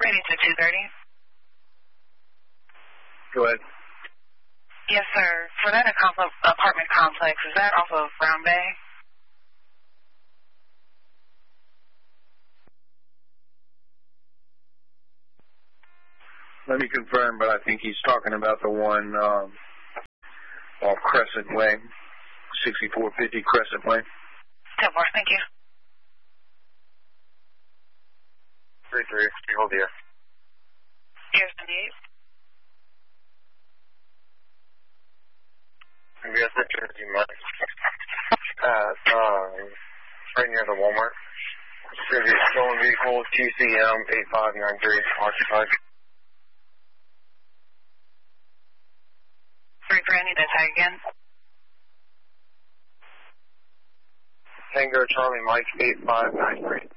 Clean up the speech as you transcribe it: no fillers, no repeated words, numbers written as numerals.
Ready to 230. Go ahead. Yes, sir. For that apartment complex, is that off of Brown Bay? Let me confirm, but I think he's talking about the one off Crescent Way, 6450 Crescent Way. 10-4, thank you. 3-3, hold here. Here's 28. We have the Jersey Mud. Right near the Walmart. It's going to be a stolen vehicle, TCM 8593, occupied. 3-3, I need that tag again. Tango Charlie Mike 8593.